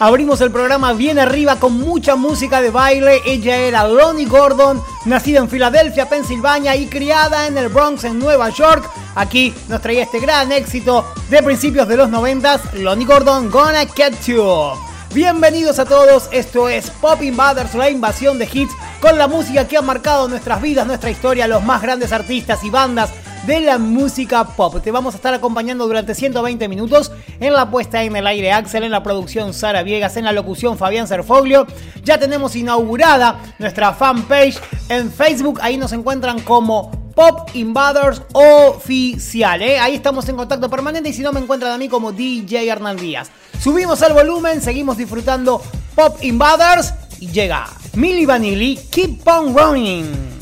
Abrimos el programa bien arriba con mucha música de baile. Ella era Lonnie Gordon, nacida en Filadelfia, Pensilvania y criada en el Bronx, en Nueva York. Aquí nos traía este gran éxito de principios de los 90s, Lonnie Gordon, Gonna Get You. Bienvenidos a todos, esto es Pop Invaders, la invasión de hits, con la música que ha marcado nuestras vidas, nuestra historia, los más grandes artistas y bandas de la música pop. Te vamos a estar acompañando durante 120 minutos en la puesta en el aire Axel, en la producción Sara Viegas, en la locución Fabián Serfoglio. Ya tenemos inaugurada nuestra fanpage en Facebook, ahí nos encuentran como Pop Invaders Oficial, Ahí estamos en contacto permanente y si no me encuentran a mí como DJ Hernán Díaz. Subimos el volumen, seguimos disfrutando Pop Invaders y llega Milli Vanilli, Keep on Running.